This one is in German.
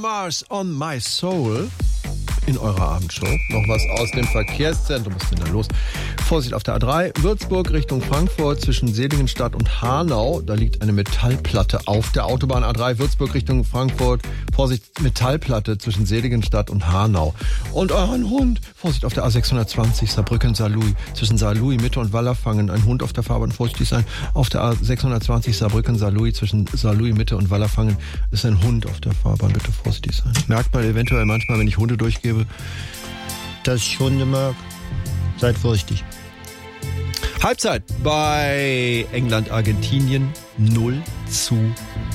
Mars on My Soul in eurer Abendshow. Noch was aus dem Verkehrszentrum. Was ist denn da los? Vorsicht auf der A3, Würzburg Richtung Frankfurt zwischen Seligenstadt und Hanau. Da liegt eine Metallplatte auf der Autobahn A3, Würzburg Richtung Frankfurt. Vorsicht, Metallplatte zwischen Seligenstadt und Hanau. Und euren Hund. Vorsicht auf der A620, Saarbrücken-Saarlouis. Zwischen Saarlouis Mitte und Wallerfangen. Ein Hund auf der Fahrbahn, vorsichtig sein. Auf der A620, Saarbrücken-Saarlouis. Zwischen Saarlouis Mitte und Wallerfangen ist ein Hund auf der Fahrbahn. Bitte vorsichtig sein. Merkt man eventuell manchmal, wenn ich Hunde durchgebe, dass ich Hunde mag. Seid vorsichtig. Halbzeit bei England-Argentinien 0:0.